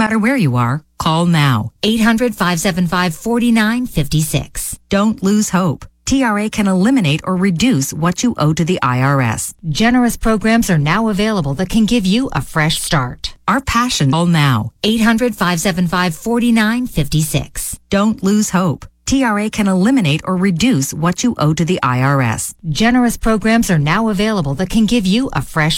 matter where you are, call now. 800-575-4956. Don't lose hope. TRA can eliminate or reduce what you owe to the IRS. Generous programs are now available that can give you a fresh start. Our passion. Call now. 800-575-4956. Don't lose hope. TRA can eliminate or reduce what you owe to the IRS. Generous programs are now available that can give you a fresh